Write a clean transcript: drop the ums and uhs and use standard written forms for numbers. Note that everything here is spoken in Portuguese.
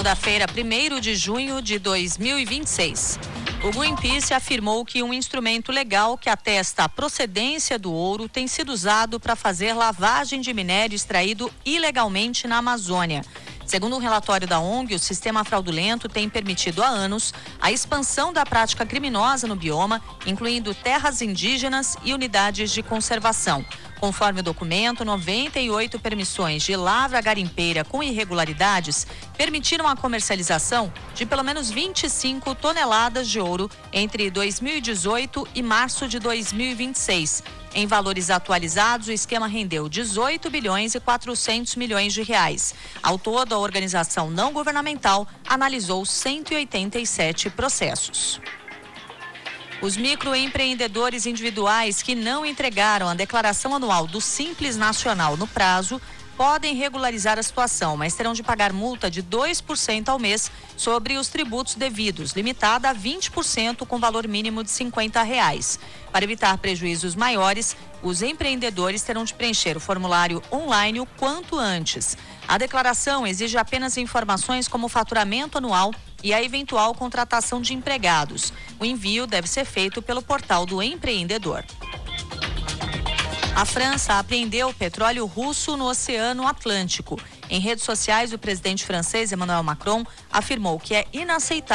segunda-feira, 1º de junho de 2026. O Greenpeace afirmou que um instrumento legal que atesta a procedência do ouro tem sido usado para fazer lavagem de minério extraído ilegalmente na Amazônia. Segundo um relatório da ONG, o sistema fraudulento tem permitido há anos a expansão da prática criminosa no bioma, incluindo terras indígenas e unidades de conservação. Conforme o documento, 98 permissões de lavra garimpeira com irregularidades permitiram a comercialização de pelo menos 25 toneladas de ouro entre 2018 e março de 2026. Em valores atualizados, o esquema rendeu 18 bilhões e 400 milhões de reais. Ao todo, a organização não governamental analisou 187 processos. Os microempreendedores individuais que não entregaram a declaração anual do Simples Nacional no prazo podem regularizar a situação, mas terão de pagar multa de 2% ao mês sobre os tributos devidos, limitada a 20% com valor mínimo de R$50. Para evitar prejuízos maiores, os empreendedores terão de preencher o formulário online o quanto antes. A declaração exige apenas informações como o faturamento anual e a eventual contratação de empregados. O envio deve ser feito pelo portal do empreendedor. A França apreendeu petróleo russo no Oceano Atlântico. Em redes sociais, o presidente francês Emmanuel Macron afirmou que é inaceitável